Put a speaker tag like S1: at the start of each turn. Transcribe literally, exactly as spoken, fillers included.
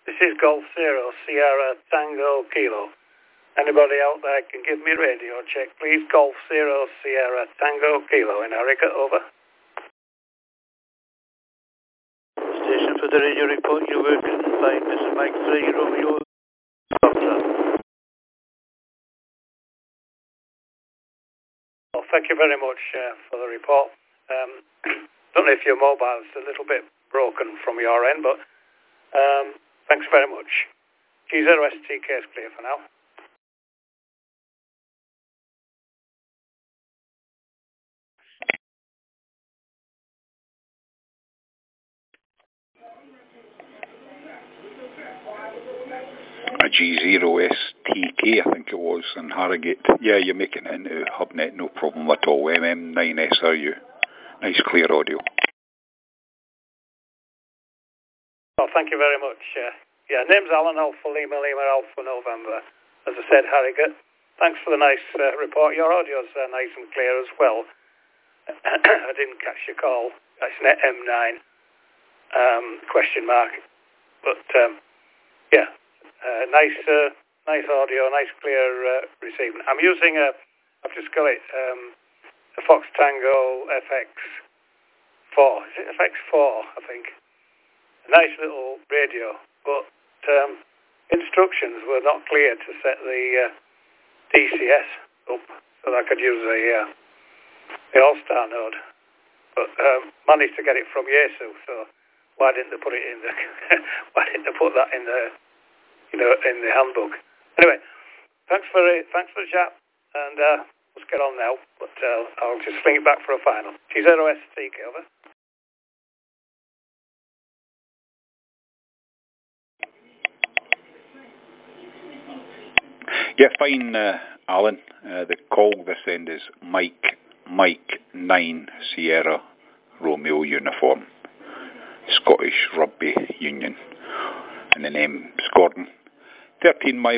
S1: This is Golf Zero, Sierra Tango Kilo. Anybody out there can give me radio check, please. Golf Zero, Sierra Tango Kilo in Arica, over.
S2: Station for the radio report, you're working fine. This is Mike three, Romeo. Doctor.
S1: Well, thank you very much uh, for the report. Um, don't know if your mobile's a little bit broken from your end, but um, thanks very much. G zero S T K is clear for now.
S3: A G zero S T K, I think it was, in Harrogate. Yeah, you're making it into HubNet, no problem at all. M M nine S R U. Nice clear audio.
S1: Well, thank you very much. Uh, yeah, name's Alan, Alpha Lima Lima Alpha November. As I said, Harrogate. Thanks for the nice uh, report. Your audio's uh, nice and clear as well. I didn't catch your call. That's net M nine um, question mark. But um, yeah, uh, nice, uh, nice audio, nice clear uh, receiving. I'm using a, I've just got it, um, a Fox Tango F X four. Is it F X four? I think. A nice little radio, but um, instructions were not clear to set the uh, D C S up so that I could use the uh, the All-Star node. But um, managed to get it from Yaesu, so why didn't they put it in the why didn't they put that in the you know in the handbook? Anyway, thanks for it, thanks for the chat, and uh, let's get on now. But uh, I'll just swing it back for a final. G zero S T K, over.
S3: Yeah, fine, uh, Alan. Uh, the call this end is Mike, Mike nine Sierra Romeo Uniform, Scottish Rugby Union, and the name is Gordon. thirteen mile